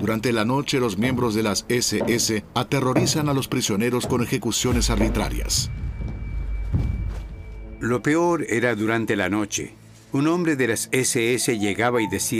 Durante la noche, los miembros de las SS aterrorizan a los prisioneros con ejecuciones arbitrarias. Lo peor era durante la noche. Un hombre de las SS llegaba y decía: